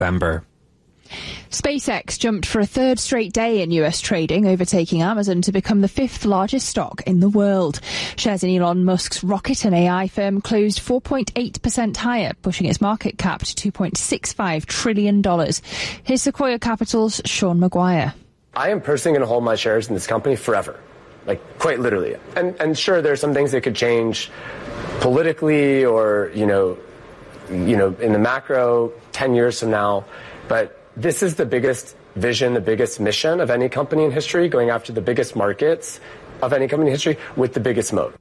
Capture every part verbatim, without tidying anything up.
December. SpaceX jumped for a third straight day in U S trading, overtaking Amazon to become the fifth largest stock in the world. Shares in Elon Musk's rocket and A I firm closed four point eight percent higher, pushing its market cap to two point six five trillion dollars. Here's Sequoia Capital's Sean Maguire. I am personally going to hold my shares in this company forever, like quite literally. And, and sure, there are some things that could change politically or, you know, you know, in the macro ten years from now, but this is the biggest vision, the biggest mission of any company in history, going after the biggest markets of any company in history with the biggest moat.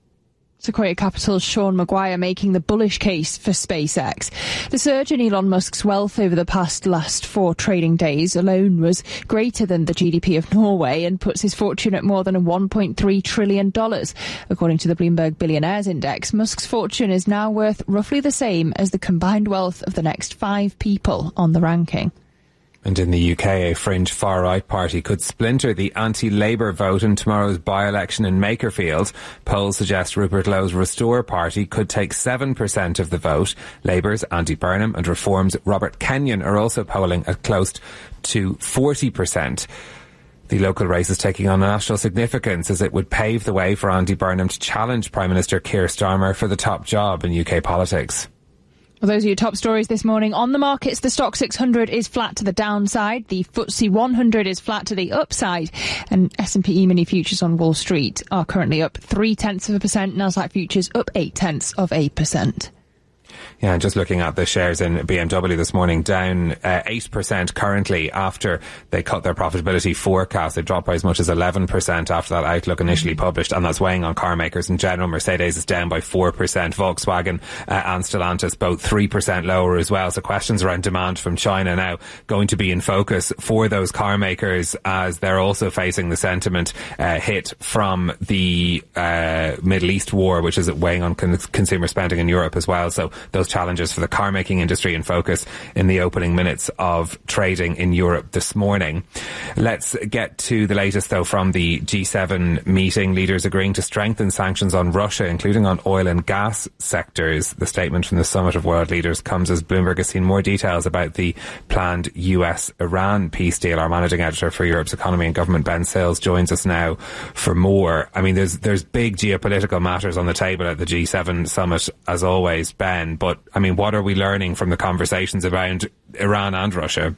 Sequoia Capital's Sean Maguire making the bullish case for SpaceX. The surge in Elon Musk's wealth over the past last four trading days alone was greater than the G D P of Norway and puts his fortune at more than one point three trillion dollars. According to the Bloomberg Billionaires Index, Musk's fortune is now worth roughly the same as the combined wealth of the next five people on the ranking. And in the U K, a fringe far-right party could splinter the anti-Labour vote in tomorrow's by-election in Makerfield. Polls suggest Rupert Lowe's Restore party could take seven percent of the vote. Labour's Andy Burnham and Reform's Robert Kenyon are also polling at close to forty percent. The local race is taking on national significance as it would pave the way for Andy Burnham to challenge Prime Minister Keir Starmer for the top job in U K politics. Well, those are your top stories this morning. On the markets, the Stock six hundred is flat to the downside. The F T S E one hundred is flat to the upside. And S and P E-mini futures on Wall Street are currently up three tenths of a percent. Nasdaq futures up eight tenths of a percent. Yeah, and just looking at the shares in B M W this morning, down uh, eight percent currently after they cut their profitability forecast. They dropped by as much as eleven percent after that outlook initially published, and that's weighing on car makers in general. Mercedes is down by four percent. Volkswagen uh, and Stellantis both three percent lower as well. So questions around demand from China now going to be in focus for those car makers as they're also facing the sentiment uh, hit from the uh, Middle East war, which is weighing on con- consumer spending in Europe as well. So those challenges for the car making industry in focus in the opening minutes of trading in Europe this morning. Let's get to the latest though from the G seven meeting. Leaders agreeing to strengthen sanctions on Russia, including on oil and gas sectors. The statement from the summit of world leaders comes as Bloomberg has seen more details about the planned U S Iran peace deal. Our managing editor for Europe's economy and government, Ben Sales, joins us now for more. I mean, there's there's big geopolitical matters on the table at the G seven summit as always, Ben, but I mean, what are we learning from the conversations around Iran and Russia?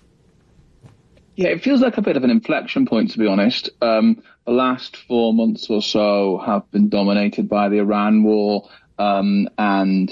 Yeah, it feels like a bit of an inflection point, to be honest. Um, the last four months or so have been dominated by the Iran war um, and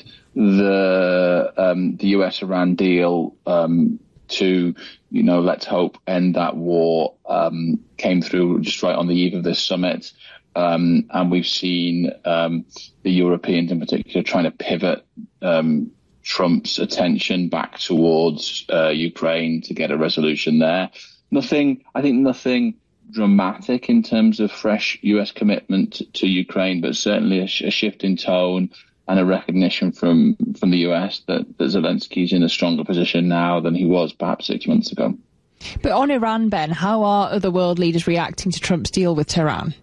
the um, the U S Iran deal um, to, you know, let's hope end that war um, came through just right on the eve of this summit. Um, and we've seen um, the Europeans in particular trying to pivot um, Trump's attention back towards uh, Ukraine to get a resolution there. Nothing, I think nothing dramatic in terms of fresh U S commitment to Ukraine, but certainly a, sh- a shift in tone and a recognition from, from the U S that, that Zelensky's in a stronger position now than he was perhaps six months ago. But on Iran, Ben, how are other world leaders reacting to Trump's deal with Tehran?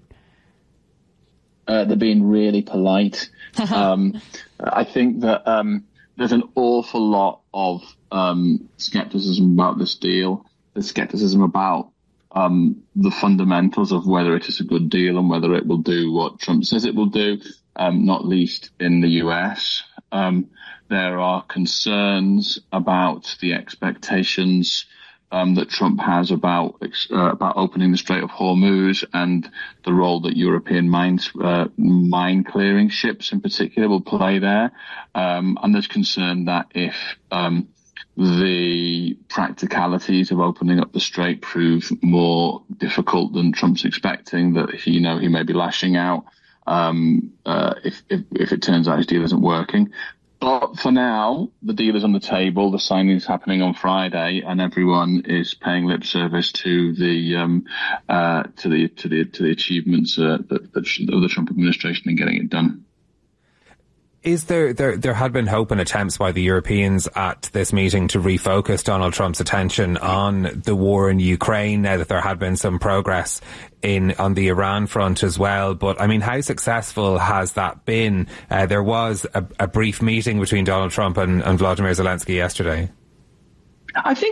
Uh, they're being really polite. um, I think that um, there's an awful lot of um, skepticism about this deal. There's skepticism about um, the fundamentals of whether it is a good deal and whether it will do what Trump says it will do, um, not least in the U S. Um, there are concerns about the expectations Um, that Trump has about uh, about opening the Strait of Hormuz and the role that European mines, uh, mine clearing ships in particular will play there. Um, and there's concern that if um, the practicalities of opening up the strait prove more difficult than Trump's expecting, that he, you know, he may be lashing out um, uh, if, if if it turns out his deal isn't working. But for now, the deal is on the table. The signing is happening on Friday, and everyone is paying lip service to the um, uh, to the to the to the achievements uh, that, that of the Trump administration in getting it done. Is there, there, there had been hope and attempts by the Europeans at this meeting to refocus Donald Trump's attention on the war in Ukraine, now that there had been some progress in, on the Iran front as well. But I mean, how successful has that been? Uh, there was a, a brief meeting between Donald Trump and, and Vladimir Zelensky yesterday. I think